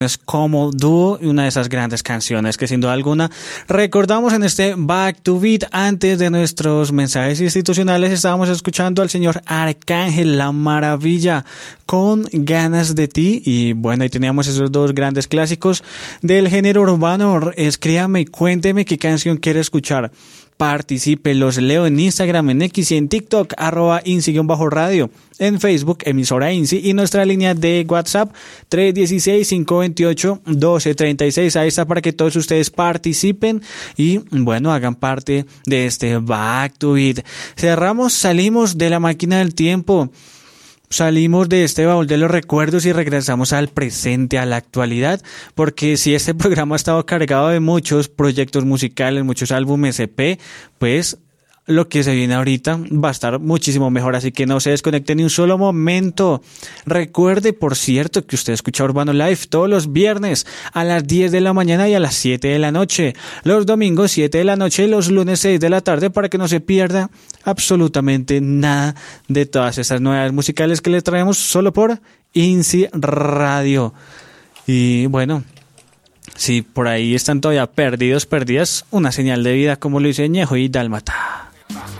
como dúo y una de esas grandes canciones que sin duda alguna recordamos en este Back to Beat. Antes de nuestros mensajes institucionales estábamos escuchando al señor Arcángel, La Maravilla, con Ganas de Ti. Y bueno, ahí teníamos esos dos grandes clásicos del género urbano. Escríbame y cuénteme qué canción quiere escuchar. Participe, los leo en Instagram, en X y en TikTok, @INSI_radio, en Facebook, emisora INSI, y nuestra línea de WhatsApp, 316-528-1236. Ahí está para que todos ustedes participen y, bueno, hagan parte de este Back to Beat. Salimos de la máquina del tiempo. Salimos de este baúl de los recuerdos y regresamos al presente, a la actualidad, porque si este programa ha estado cargado de muchos proyectos musicales, muchos álbumes EP, pues lo que se viene ahorita va a estar muchísimo mejor, así que no se desconecte ni un solo momento. Recuerde, por cierto, que usted escucha Urbano Live todos los viernes a las 10 de la mañana y a las 7 de la noche, los domingos 7 de la noche y los lunes 6 de la tarde, para que no se pierda absolutamente nada de todas estas novedades musicales que le traemos solo por INSI Radio. Y bueno, si por ahí están todavía perdidas, una señal de vida, como lo dice Ñejo y Dálmata.